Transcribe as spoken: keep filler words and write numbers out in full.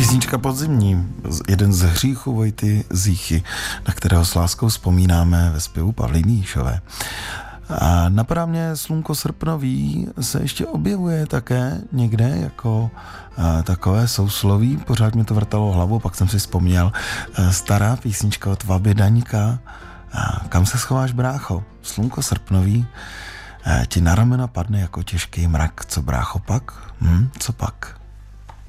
Písnička podzimní, jeden z hříchů Vojty Zíchy, na kterého s láskou vzpomínáme ve zpěvu Pavlíny Jíšové. A napadá mě Slunko srpnový se ještě objevuje také někde jako a, takové sousloví, pořád mi to vrtalo hlavu, pak jsem si vzpomněl a, stará písnička od Vaby Daňka, a, Kam se schováš, brácho? Slunko srpnový a, ti na ramena padne jako těžký mrak, co brácho pak? Hm, co pak?